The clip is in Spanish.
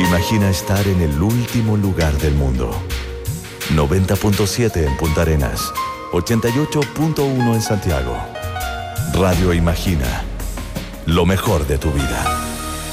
Imagina estar en el último lugar del mundo. 90.7 en Punta Arenas, 88.1 en Santiago. Radio Imagina, lo mejor de tu vida.